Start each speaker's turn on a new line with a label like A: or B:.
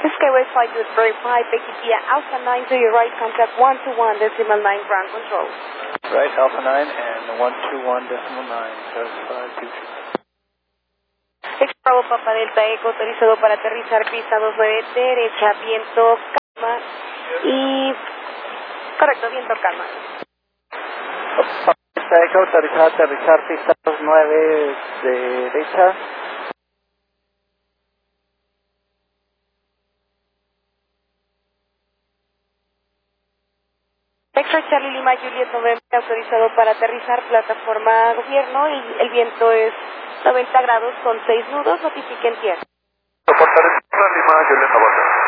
A: Skyway Flight with verify, Becky Pia, Alpha 9 to your right, contact 121 decimal 9 ground control.
B: Right, Alpha 9 and 121 decimal 9, satisfied, future.
A: Bravo Papa Delta Eco, autorizado para aterrizar, pista 29 derecha, viento calma y... correcto, viento calma.
B: Delta Eco, autorizado a aterrizar, pista 29 derecha.
A: Texas Charlie Lima Juliet 90, autorizado para aterrizar, plataforma gobierno y el viento es 90 grados con 6 nudos, notifiquen tierra.
C: Fortaleza Lima Juliet 90.